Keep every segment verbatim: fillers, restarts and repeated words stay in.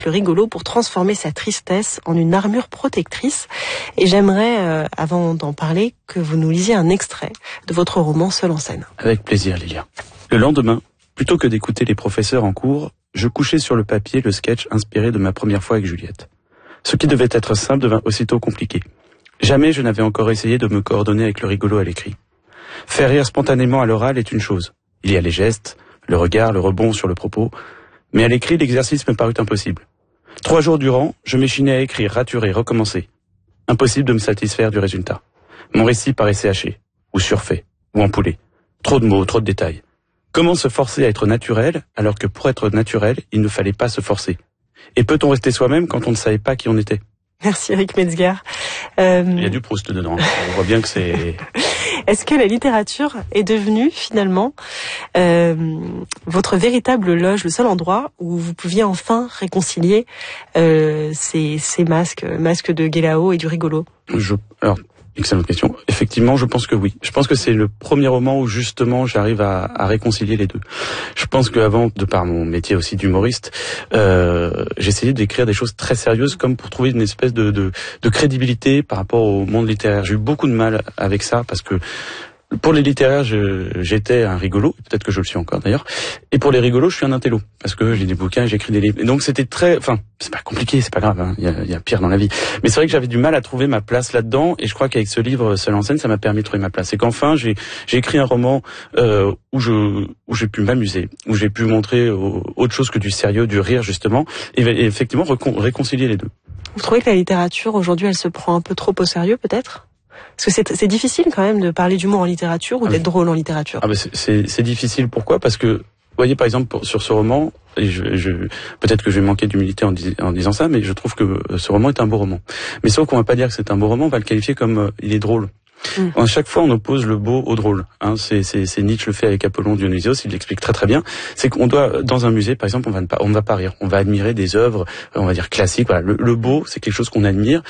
le rigolo pour transformer sa tristesse en une armure protectrice. Et j'aimerais, euh, avant d'en parler, que vous nous lisiez un extrait de votre roman Seul en scène. Avec plaisir, Lilia. Le lendemain, plutôt que d'écouter les professeurs en cours, je couchais sur le papier le sketch inspiré de ma première fois avec Juliette. Ce qui devait être simple devint aussitôt compliqué. Jamais je n'avais encore essayé de me coordonner avec le rigolo à l'écrit. Faire rire spontanément à l'oral est une chose. Il y a les gestes, le regard, le rebond sur le propos. Mais à l'écrit, l'exercice me parut impossible. Trois jours durant, je m'échinais à écrire, raturer, recommencer. Impossible de me satisfaire du résultat. Mon récit paraissait haché, ou surfait, ou empoulé. Trop de mots, trop de détails. Comment se forcer à être naturel, alors que pour être naturel, il ne fallait pas se forcer? Et peut-on rester soi-même quand on ne savait pas qui on était? Merci Eric Metzger. Euh... Il y a du Proust dedans. On voit bien que c'est... Est-ce que la littérature est devenue finalement euh, votre véritable loge, le seul endroit où vous pouviez enfin réconcilier euh, ces, ces masques, masques de Guélao et du rigolo? Je... Alors, excellente question. Effectivement, je pense que oui. Je pense que c'est le premier roman où justement j'arrive à, à réconcilier les deux. Je pense qu'avant, de par mon métier aussi d'humoriste, euh, j'essayais d'écrire des choses très sérieuses comme pour trouver une espèce de, de, de crédibilité par rapport au monde littéraire. J'ai eu beaucoup de mal avec ça parce que pour les littéraires, je, j'étais un rigolo, peut-être que je le suis encore d'ailleurs, et pour les rigolos, je suis un intello, parce que j'ai des bouquins, j'écris des livres. Et donc c'était très, enfin, c'est pas compliqué, c'est pas grave, hein, il y a, il y a pire dans la vie. Mais c'est vrai que j'avais du mal à trouver ma place là-dedans, et je crois qu'avec ce livre Seul en scène, ça m'a permis de trouver ma place. Et qu'enfin, j'ai, j'ai écrit un roman euh, où je, où j'ai pu m'amuser, où j'ai pu montrer euh, autre chose que du sérieux, du rire justement, et, et effectivement récon- réconcilier les deux. Vous trouvez que la littérature aujourd'hui, elle se prend un peu trop au sérieux, peut-être ? Parce que c'est, c'est difficile quand même de parler d'humour en littérature ou ah d'être oui. drôle en littérature. Ah ben c'est, c'est, c'est difficile. Pourquoi ? Parce que, vous voyez, par exemple, pour, sur ce roman, et je, je, peut-être que je vais manquer d'humilité en, dis, en disant ça, mais je trouve que ce roman est un beau roman. Mais sauf qu'on va pas dire que c'est un beau roman, on va le qualifier comme euh, il est drôle. Mm. À chaque fois, on oppose le beau au drôle. Hein, c'est, c'est, c'est Nietzsche le fait avec Apollon Dionysios, il l'explique très très bien. C'est qu'on doit, dans un musée, par exemple, on va ne pas, on ne va pas rire. On va admirer des œuvres, on va dire classiques. Voilà, le, le beau, c'est quelque chose qu'on admire.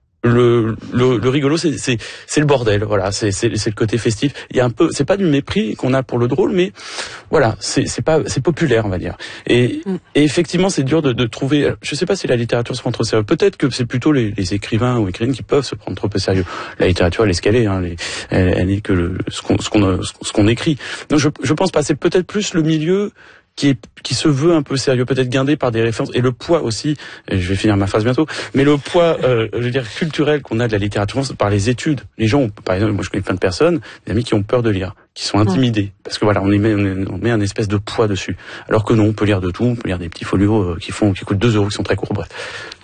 Le, le, le rigolo, c'est, c'est, c'est le bordel, voilà, c'est, c'est, c'est le côté festif. Il y a un peu, c'est pas du mépris qu'on a pour le drôle, mais voilà, c'est, c'est pas, c'est populaire, on va dire. Et, mm. et effectivement, c'est dur de, de trouver. Je sais pas si la littérature se prend trop sérieux. Peut-être que c'est plutôt les, les écrivains ou écrivaines qui peuvent se prendre trop au sérieux. La littérature, elle est ce qu'elle est, hein, elle, elle, elle est que le, ce qu'on, ce qu'on, ce qu'on écrit. Donc, je, je pense pas. C'est peut-être plus le milieu qui est, qui se veut un peu sérieux, peut-être guindé par des références, et le poids aussi, et je vais finir ma phrase bientôt, mais le poids, euh, je veux dire, culturel qu'on a de la littérature, par les études. Les gens, ont, par exemple, moi je connais plein de personnes, des amis qui ont peur de lire, qui sont intimidés, parce que voilà, on met, on met un espèce de poids dessus. Alors que non, on peut lire de tout, on peut lire des petits folios euh, qui font, qui coûtent deux euros, qui sont très courts, bref.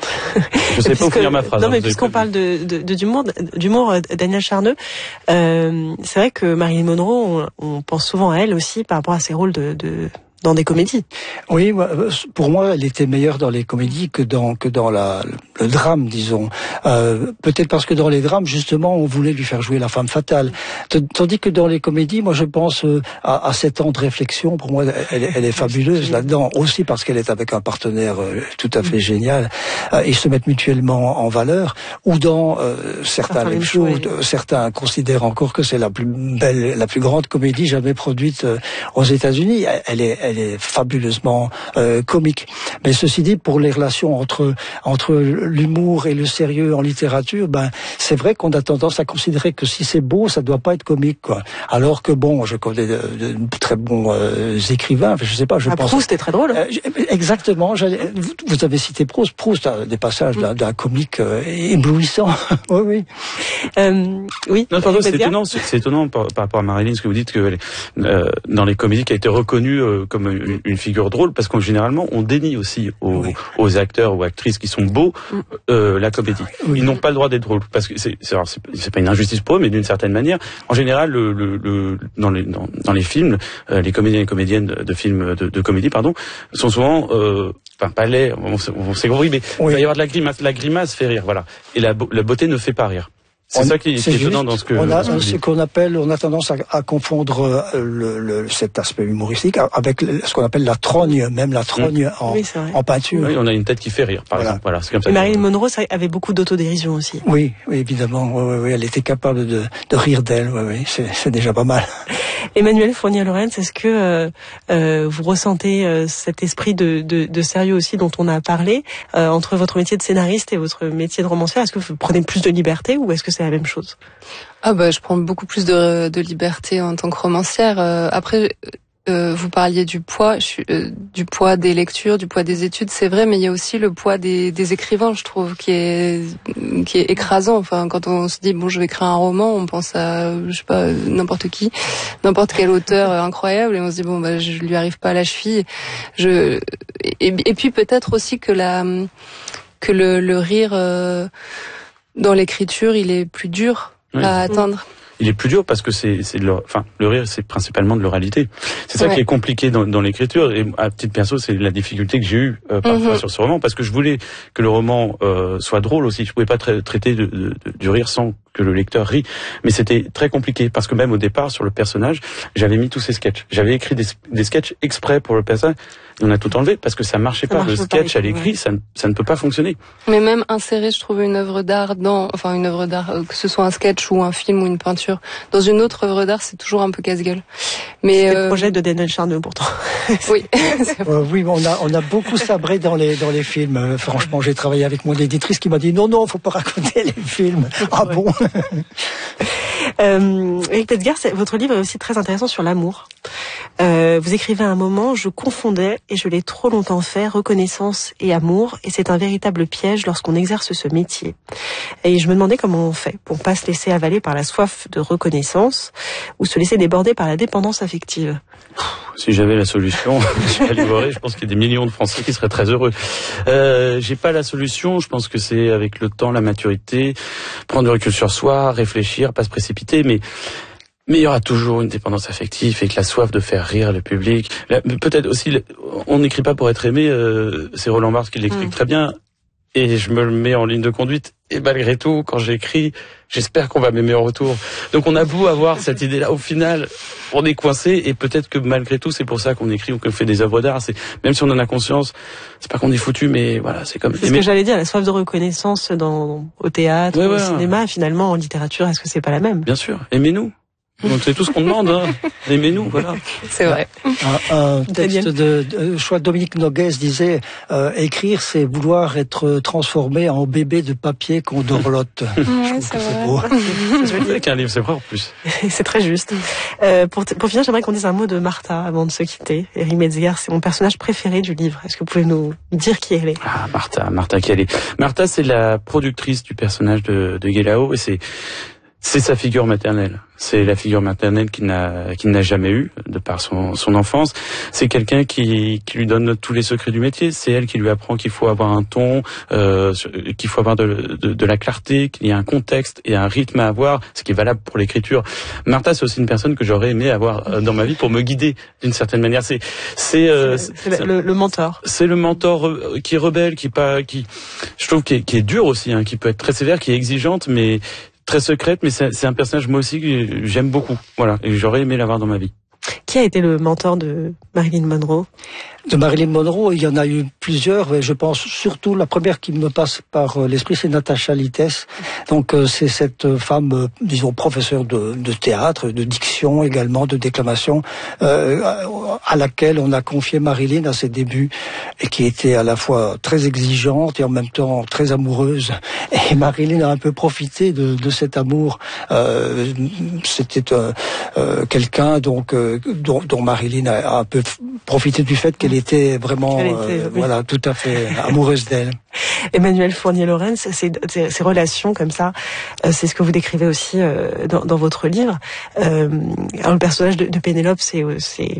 Je sais pas où finir ma phrase. Non, mais puisqu'on parle de, de, de, d'humour, d'humour, Daniel Charneux, euh, c'est vrai que Marilyn Monroe, on, on pense souvent à elle aussi par rapport à ses rôles de, de dans des comédies. Oui, pour moi, elle était meilleure dans les comédies que dans que dans la le drame, disons. Euh, peut-être parce que dans les drames, justement, on voulait lui faire jouer la femme fatale. Tandis que dans les comédies, moi, je pense à, à sept ans de réflexion. Pour moi, elle, elle est fabuleuse là-dedans, aussi parce qu'elle est avec un partenaire tout à fait génial. Euh, ils se mettent mutuellement en valeur. Ou dans euh, certains même choses, certains considèrent encore que c'est la plus belle, la plus grande comédie jamais produite euh, aux États-Unis. Elle est elle est fabuleusement euh, comique. Mais ceci dit, pour les relations entre entre l'humour et le sérieux en littérature, ben c'est vrai qu'on a tendance à considérer que si c'est beau, ça doit pas être comique, quoi. Alors que bon, je connais de, de très bons euh, écrivains. Je sais pas, je ah, pense. Proust est très drôle. Euh, exactement. Vous, vous avez cité Proust. Proust a des passages mm. d'un, d'un comique euh, éblouissant. oui, oui. Euh, oui. Non, pardon, c'est étonnant. C'est, c'est étonnant par, par rapport à Marilyn, ce que vous dites que euh, dans les comédies qui a été reconnue euh, comme une, une figure drôle, parce qu'en généralement on dénie aussi aux, oui. aux acteurs ou actrices qui sont beaux euh, la comédie. Oui. Ils n'ont pas le droit d'être drôles, parce que c'est, c'est, alors c'est, c'est pas une injustice pour eux, mais d'une certaine manière, en général, le, le, le, dans, les, dans, dans les films, euh, les comédiens et comédiennes de, de films de, de comédie, pardon, sont souvent, euh, enfin pas laids, on, on s'est compris, mais oui. il va y avoir de la grimace. La grimace fait rire, voilà, et la, la beauté ne fait pas rire. C'est ça qui, qui est étonnant dans ce que on a ce que ce qu'on appelle, on a tendance à, à confondre le, le, cet aspect humoristique avec ce qu'on appelle la trogne, même la trogne mmh. en, oui, en peinture. Oui, on a une tête qui fait rire, par voilà. exemple. Voilà, c'est comme ça. Et Marilyn Monroe ça avait beaucoup d'autodérision aussi. Oui, oui, évidemment. Oui, oui, oui, elle était capable de, de rire d'elle. Oui, oui, c'est, c'est déjà pas mal. Emmanuel Fournier-Laurens, est-ce que euh, euh, vous ressentez euh, cet esprit de, de, de sérieux aussi dont on a parlé euh, entre votre métier de scénariste et votre métier de romancière? Est-ce que vous prenez plus de liberté ou est-ce que c'est la même chose? Ah bah je prends beaucoup plus de, de liberté en tant que romancière. Euh, après. Euh, vous parliez du poids, je suis, euh, du poids des lectures, du poids des études, c'est vrai, mais il y a aussi le poids des, des écrivains, je trouve, qui est qui est écrasant. Enfin, quand on se dit bon, je vais écrire un roman, on pense à, je sais pas, n'importe qui, n'importe quel auteur incroyable, et on se dit bon, bah, je lui arrive pas à la cheville. Je et, et puis peut-être aussi que la que le, le rire euh, dans l'écriture, il est plus dur oui. à atteindre. Il est plus dur parce que c'est, c'est de enfin, le rire, c'est principalement de l'oralité. C'est ça ouais. qui est compliqué dans, dans l'écriture. Et à titre perso, c'est la difficulté que j'ai eue euh, parfois mm-hmm. sur ce roman, parce que je voulais que le roman euh, soit drôle aussi. Je pouvais pas tra- traiter de, de, de, du rire sans que le lecteur rit. Mais c'était très compliqué parce que même au départ, sur le personnage, j'avais mis tous ces sketchs. J'avais écrit des, des sketchs exprès pour le personnage. On a tout enlevé parce que ça marchait ça pas. Le sketch pas à l'écrit, ouais. ça, ça ne peut pas fonctionner. Mais même insérer, je trouve, une œuvre d'art dans, enfin une œuvre d'art, que ce soit un sketch ou un film ou une peinture, dans une autre œuvre d'art, c'est toujours un peu casse-gueule. Mais c'est euh... le projet de Daniel Charneux pourtant. Oui. euh, oui, on a on a beaucoup sabré dans les dans les films. Euh, franchement, j'ai travaillé avec mon éditrice qui m'a dit non non, faut pas raconter les films. Ah bon. Euh, Éric Pédgar, votre livre est aussi très intéressant sur l'amour. Euh, vous écrivez à un moment, je confondais et je l'ai trop longtemps fait, reconnaissance et amour, et c'est un véritable piège lorsqu'on exerce ce métier. Et je me demandais comment on fait pour pas se laisser avaler par la soif de reconnaissance ou se laisser déborder par la dépendance affective. Si j'avais la solution, je livrerais, je pense qu'il y a des millions de Français qui seraient très heureux. Euh, j'ai pas la solution, je pense que c'est avec le temps, la maturité, prendre du recul sur soi, réfléchir, pas se précipiter, mais mais il y aura toujours une dépendance affective et que la soif de faire rire le public. La, peut-être aussi, on n'écrit pas pour être aimé, euh, c'est Roland Barthes qui l'explique mmh. très bien, et je me le mets en ligne de conduite. Et malgré tout, quand j'écris, j'espère qu'on va m'aimer en retour. Donc on a beau avoir cette idée-là, au final, on est coincé, et peut-être que malgré tout, c'est pour ça qu'on écrit ou qu'on fait des œuvres d'art. C'est, même si on en a conscience, c'est pas qu'on est foutu, mais voilà, c'est comme... C'est ce que j'allais dire, la soif de reconnaissance dans, au théâtre, ouais, au ouais, cinéma, ouais. Finalement, en littérature, est-ce que c'est pas la même? Bien sûr, aimez-nous. Donc c'est tout ce qu'on demande, hein. Aimez-nous, voilà. C'est vrai. Un, un texte de, de je crois Dominique Noguès disait euh, écrire, c'est vouloir être transformé en bébé de papier qu'on dorlote. Ouais, c'est, c'est beau. C'est vrai qu'un livre, c'est vrai en plus. C'est très juste. Euh, pour, pour finir, j'aimerais qu'on dise un mot de Martha avant de se quitter. Éric Pédgar, c'est mon personnage préféré du livre. Est-ce que vous pouvez nous dire qui elle est? Ah, Martha, Martha qui elle est. Martha, c'est la productrice du personnage de, de Guélaho, et c'est c'est sa figure maternelle. C'est la figure maternelle qu'il n'a, qu'il n'a jamais eue, de par son, son enfance. C'est quelqu'un qui, qui lui donne tous les secrets du métier. C'est elle qui lui apprend qu'il faut avoir un ton, euh, qu'il faut avoir de, de, de la clarté, qu'il y a un contexte et un rythme à avoir, ce qui est valable pour l'écriture. Martha, c'est aussi une personne que j'aurais aimé avoir dans ma vie pour me guider d'une certaine manière. C'est, c'est, euh, c'est, c'est, c'est le, le mentor. C'est le mentor qui est rebelle, qui est pas, qui, je trouve, qui est, qui est dur aussi, hein, qui peut être très sévère, qui est exigeante, mais très secrète, mais c'est, c'est un personnage moi aussi que j'aime beaucoup. Voilà, et j'aurais aimé l'avoir dans ma vie. Qui a été le mentor de Marilyn Monroe? De Marilyn Monroe, il y en a eu plusieurs, et je pense surtout, la première qui me passe par l'esprit, c'est Natacha Littess. Donc c'est cette femme, disons, professeure de, de théâtre, de diction également, de déclamation, euh, à laquelle on a confié Marilyn à ses débuts, et qui était à la fois très exigeante et en même temps très amoureuse. Et Marilyn a un peu profité de, de cet amour. Euh, c'était euh, euh, quelqu'un donc euh, dont, dont Marilyn a, a un peu profité du fait qu'elle était vraiment, était, euh, oui. voilà, tout à fait amoureuse d'elle. Emmanuel Fournier-Laurens, ces, ces, ces relations comme ça, euh, c'est ce que vous décrivez aussi euh, dans, dans votre livre. Euh, alors le personnage de, de Pénélope, c'est, c'est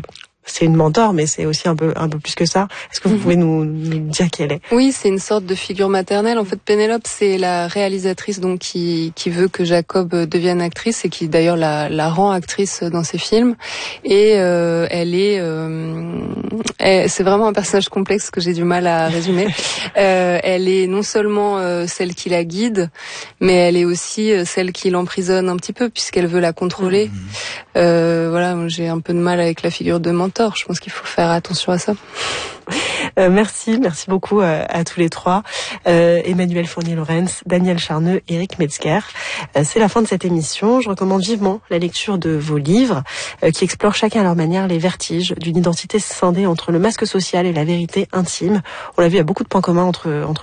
c'est une mentor, mais c'est aussi un peu un peu plus que ça. Est-ce que vous mmh. pouvez nous, nous dire qui elle est? Oui, c'est une sorte de figure maternelle. En fait, Pénélope, c'est la réalisatrice donc qui qui veut que Jacob devienne actrice et qui d'ailleurs la la rend actrice dans ses films. Et euh, elle est, euh, elle, c'est vraiment un personnage complexe que j'ai du mal à résumer. euh, elle est non seulement euh, celle qui la guide, mais elle est aussi euh, celle qui l'emprisonne un petit peu puisqu'elle veut la contrôler. Mmh. Euh, voilà, j'ai un peu de mal avec la figure de mentor. Je pense qu'il faut faire attention à ça. Euh, merci, merci beaucoup euh, à tous les trois. Euh, Emmanuel Fournier-Laurens, Daniel Charneux, Éric Metzger. Euh, c'est la fin de cette émission. Je recommande vivement la lecture de vos livres euh, qui explorent chacun à leur manière les vertiges d'une identité scindée entre le masque social et la vérité intime. On l'a vu, il y a beaucoup de points communs entre, entre